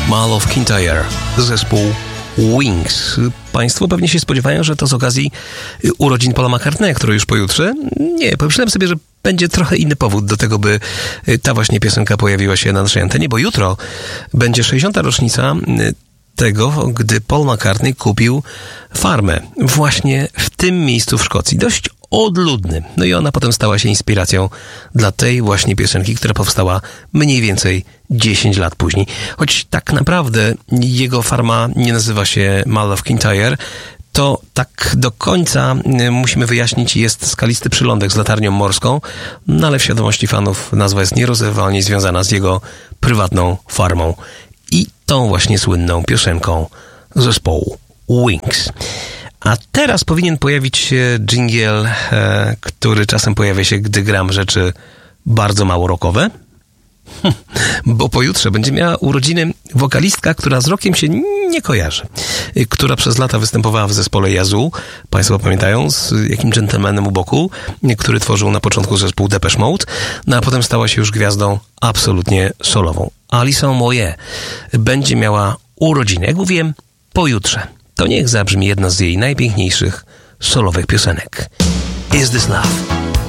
Mal of Kintyre, zespół Wings. Państwo pewnie się spodziewają, że to z okazji urodzin Paula McCartneya, które już pojutrze. Nie, pomyślałem sobie, że będzie trochę inny powód do tego, by ta właśnie piosenka pojawiła się na naszej antenie, bo jutro będzie 60. rocznica tego, gdy Paul McCartney kupił farmę właśnie w tym miejscu w Szkocji. Dość odludnym. No i ona potem stała się inspiracją dla tej właśnie piosenki, która powstała mniej więcej 10 lat później. Choć tak naprawdę jego farma nie nazywa się Mal of Kintyre, to tak do końca musimy wyjaśnić, jest skalisty przylądek z latarnią morską, no ale w świadomości fanów nazwa jest nierozerwalnie związana z jego prywatną farmą i tą właśnie słynną piosenką zespołu Wings. A teraz powinien pojawić się dżingiel, który czasem pojawia się, gdy gram rzeczy bardzo mało rockowe. Bo pojutrze będzie miała urodziny wokalistka, która z rockiem się nie kojarzy. Która przez lata występowała w zespole Yazoo. Państwo pamiętają, z jakim dżentelmenem u boku, który tworzył na początku zespół Depeche Mode, no a potem stała się już gwiazdą absolutnie solową. Alison Moyet będzie miała urodziny, jak mówiłem, pojutrze. To niech zabrzmi jedna z jej najpiękniejszych solowych piosenek. Is This Love?